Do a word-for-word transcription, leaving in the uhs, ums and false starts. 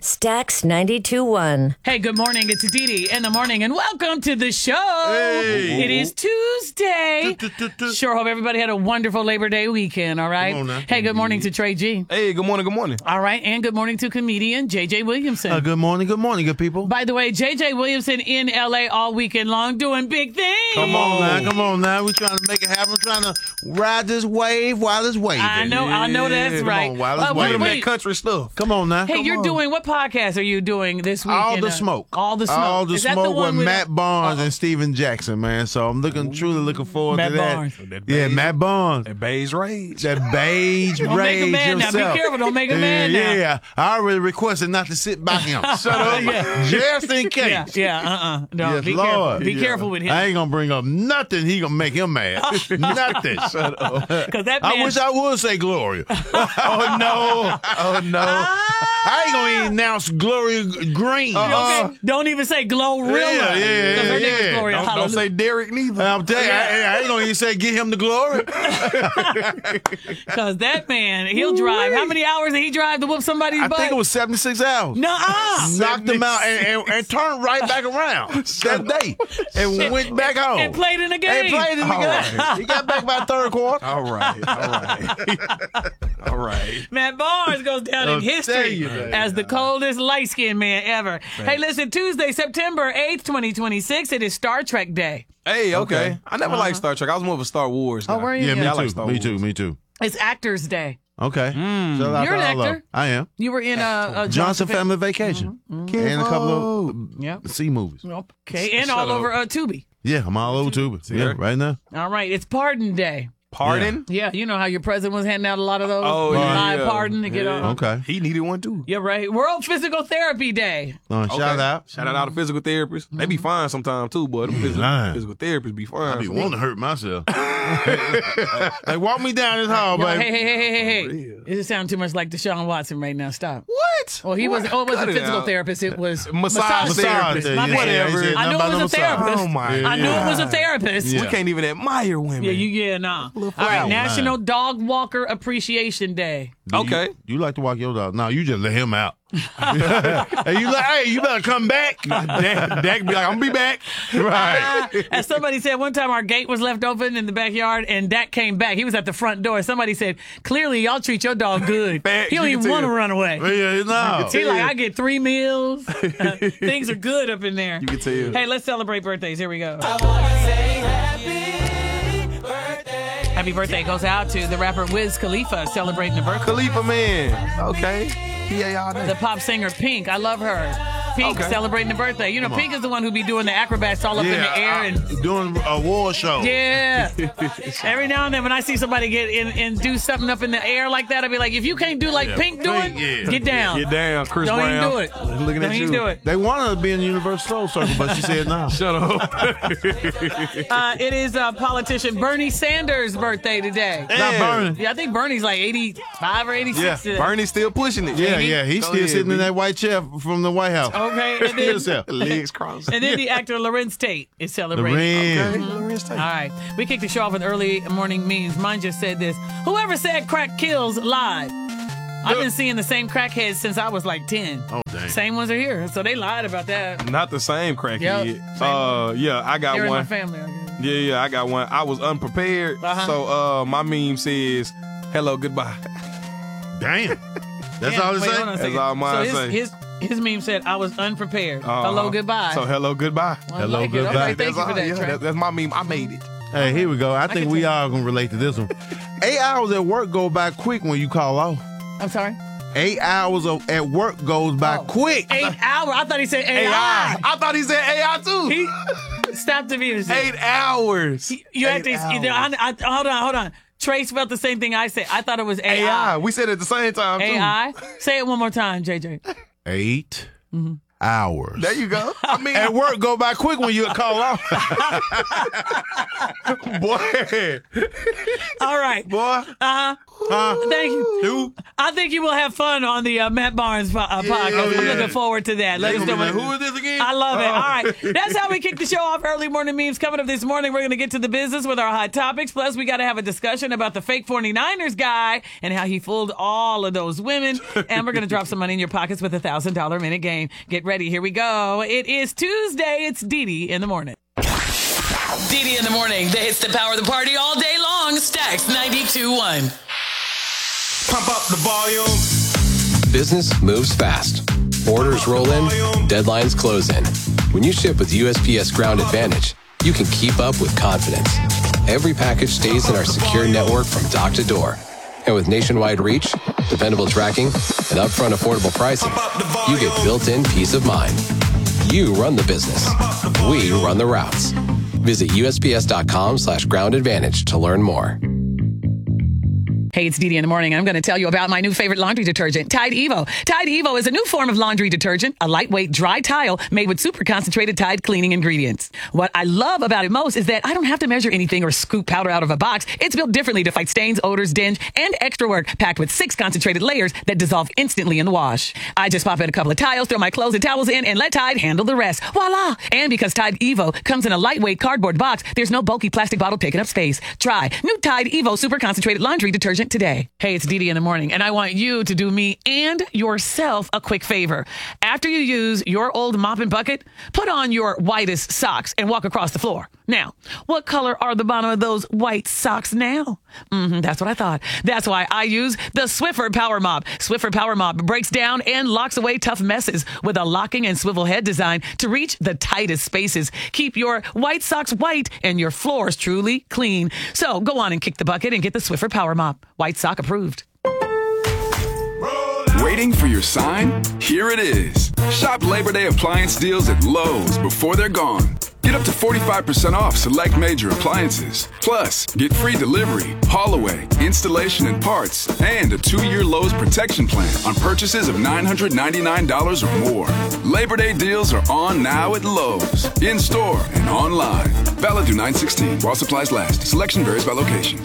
Stax ninety-two point one. Hey, good morning. It's Dee Dee in the morning, and welcome to the show. Hey. It is Tuesday. Sure hope everybody had a wonderful Labor Day weekend, all right? Come on now. Hey, good morning to Trey G. Hey, good morning, good morning. All right, and good morning to comedian J J Williamson. Uh, good morning, good morning, good people. By the way, J J Williamson in L A all weekend long doing big things. Come on now, come on now. We're trying to make it happen. We're trying to ride this wave while it's waving. I know, I know that's Come right. on, while it's Uh, wait, waving. wait. That country stuff. Come on now. Hey, Come you're on. doing, what podcast are you doing this weekend? All the Uh, smoke. All the smoke. All the Is that the smoke one with with Matt Barnes uh, and Steven Jackson, man. So I'm looking, truly looking forward Matt to that. Barnes. That Yeah, beige- Matt Barnes. That beige rage. That beige Don't make a rage man now. himself. Be careful. Don't make a yeah, man now. Yeah, I already requested not to sit by him. Shut up. Yeah. Just in case. Yeah, yeah, uh-uh. No, Yes, be Lord. careful. Be Yeah. careful with him. I ain't gonna bring up nothing. He gonna make him mad. Nothing. Shut up. Because that man... I wish I would say Gloria. Oh no. Oh no. I ain't gonna even announce Gloria Green. Okay, don't even say Glorilla. Yeah, yeah, Because her yeah, name is yeah. Gloria. Don't, don't Hallelujah. say Derek neither. I'm telling you, I, I ain't gonna even say get him the glory. Because that man, he'll drive. How many hours did he drive to whoop somebody's I butt? think it was seventy-six hours. Nuh-uh. Knocked him out and, and, and turned right back around that day and went back home. And played in the game. And played in the All game. right. He got back by third quarter. All right, all right. All right. Matt Barnes goes down in I'll tell history you that. as the coldest light-skinned man ever. Hey, listen, Tuesday, September eighth, twenty twenty-six, it is Star Trek Day. Hey, okay. Okay. I never liked Star Trek. I was more of a Star Wars guy. Oh, were you? Yeah, me Yeah, I like too. Star me Wars. too. Me too. It's Actors Day. Okay. Shout out You're to an all of actor. them. I am. You were in a, a Johnson Family Vacation. And a couple of Yep. C movies. Okay, and Shut all up. over uh, Tubi. Yeah, I'm all over Tuba. Yeah, there. right now. All right, it's Pardon Day. Pardon? Yeah, you know how your president was handing out a lot of those? Oh, yeah. Live pardon to get Yeah. on. Okay. He needed one too. Yeah, right. World Physical Therapy Day. Uh, Okay. Shout out. Shout out to all the physical therapists. They be fine sometimes too, boy. Them physical, lying. physical therapists be fine. I be wanting to hurt myself. Like, walk me down this hall, Yo, baby. hey, hey, hey, hey, hey, hey. It just sounds too much like Deshaun Watson right now. Stop. What? Well, he was. Oh, it wasn't Cut it physical out. therapist. It was Massage therapist. therapist. My Yeah, bad. yeah, he said I knew nothing it was a about no therapist. Oh, my I knew it was a God. therapist. Yeah. We can't even admire women. Yeah, you yeah, nah. All right, foul, National Dog Walker Appreciation Day. Do you- Okay. You, like to walk your dog? No, you just let him out. Hey, you like, hey, you better come back. Dak, Dak be like, I'm gonna be back. Right. As somebody said, one time our gate was left open in the backyard, and Dak came back. He was at the front door. Somebody said, "Clearly, y'all treat your dog good. Facts, He don't you even can want to tell. run away." Yeah, no. He like, I get three meals. Things are good up in there. You can tell. Hey, let's celebrate birthdays. Here we go. Happy birthday goes out to the rapper Wiz Khalifa celebrating the birthday. Khalifa man. Okay. Yeah, y'all The know. pop singer Pink. I love her. Pink Okay. celebrating the birthday. You know, Pink is the one who be doing the acrobats all up in the air. and doing a war show. Yeah. Every now and then when I see somebody get in and do something up in the air like that, I'll be like, if you can't do like Yeah, Pink doing, Pink, yeah. get down. Get down, Chris Don't Brown. even do it. Looking Don't at even you. do it. They wanted her to be in the Universal Soul Circle, but she said no. Shut up. Uh, it is uh, politician Bernie Sanders' birthday today. Not burning. Yeah, I think Bernie's like eighty-five or eighty-six Yeah, today. Bernie's still pushing it. Yeah, yeah, he's Go still ahead, sitting in B. that white chair from the White House. Okay, and then, Still Legs crossed. and then the actor Lorenz Tate is celebrating. Lorenz. All right. We kicked the show off with early morning memes. Mine just said this. Whoever said crack kills lied. I've been seeing the same crackheads since I was like ten. Oh, dang. Same ones are here. So they lied about that. Not the same crackhead. Yep, same Uh, yeah, I got They're in my one. family. I guess. Yeah, yeah, I got one. I was unprepared, Uh-huh. so uh, my meme says, "Hello, goodbye." Damn. That's Damn, all it wait, hold on a say? second. That's all mine so say. his, his, his meme said, I was unprepared. Uh-huh. Hello, goodbye. So hello, goodbye. I hello, like it. goodbye. Okay, thank That's you for all- that, yeah, Trey. that- that's my meme. I made it. Hey, here we go. I, think can we tell. all can relate to this one. Eight hours at work go by quick when you call off. I'm sorry? Eight hours of, at work goes by Oh. quick. Eight hours. I thought he said A I. A I. I thought he said A I too. He Stop the music. Eight hours. You have Eight to, hours. I, I, hold on, hold on. Trace felt the same thing I said. I thought it was A I. A I. We said it at the same time too. A I. Say it one more time, J J. Eight hours. There you go. I mean, And work go by quick when you call off. Boy. All right. Boy. Uh-huh. Huh? Thank you. Who? I think you will have fun on the uh, Matt Barnes po- uh, podcast. I'm yeah. looking forward to that. Let They us gonna know. be like, what- who is this again? I love it. Oh. All right. That's how we kick the show off. Early morning memes coming up this morning. We're going to get to the business with our hot topics. Plus, we got to have a discussion about the fake forty-niners guy and how he fooled all of those women. And we're going to drop some money in your pockets with a one thousand dollars minute game. Get ready. Here we go. It is Tuesday. It's Dee Dee in the morning. Dee Dee in the morning. The hits that power the party all day long. Stacks ninety-two point one. Pump up the volume. Business moves fast. Orders roll in, deadlines close in. When you ship with U S P S Ground Advantage, you can keep up with confidence. Every package stays in our secure network from dock to door. And with nationwide reach, dependable tracking, and upfront affordable pricing, you get built-in peace of mind. You run the business. We run the routes. Visit USPS.com slash ground advantage to learn more. Hey, it's Dee Dee in the morning. I'm going to tell you about my new favorite laundry detergent, Tide Evo. Tide Evo is a new form of laundry detergent, a lightweight dry tile made with super concentrated Tide cleaning ingredients. What I love about it most is that I don't have to measure anything or scoop powder out of a box. It's built differently to fight stains, odors, dinge, and extra work, packed with six concentrated layers that dissolve instantly in the wash. I just pop in a couple of tiles, throw my clothes and towels in, and let Tide handle the rest. Voila! And because Tide Evo comes in a lightweight cardboard box, there's no bulky plastic bottle taking up space. Try new Tide Evo super concentrated laundry detergent today. Hey, it's Dee Dee in the morning, and I want you to do me and yourself a quick favor. After you use your old mop and bucket, put on your whitest socks and walk across the floor. Now, what color are the bottom of those white socks now? Mm-hmm, that's what I thought. That's why I use the Swiffer Power Mop. Swiffer Power Mop breaks down and locks away tough messes with a locking and swivel head design to reach the tightest spaces. Keep your white socks white and your floors truly clean. So go on and kick the bucket and get the Swiffer Power Mop. White sock approved. Waiting for your sign? Here it is. Shop Labor Day appliance deals at Lowe's before they're gone. Get up to forty-five percent off select major appliances. Plus, get free delivery, haul away, installation and parts, and a two-year Lowe's protection plan on purchases of nine hundred ninety-nine dollars or more. Labor Day deals are on now at Lowe's, in-store and online. Valid through nine sixteen while supplies last. Selection varies by location.